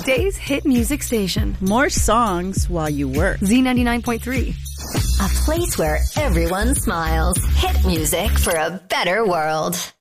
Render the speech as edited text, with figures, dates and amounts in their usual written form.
weekdays hit music station. More songs while you work. Z99.3. A place where everyone smiles. Hit music for a better world.